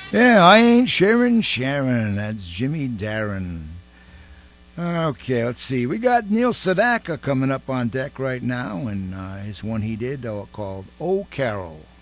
Yeah, I ain't sharing Sharon. That's Jimmy Darren. Okay, let's see. We got Neil Sedaka coming up on deck right now, and his one he did called "Oh Carol."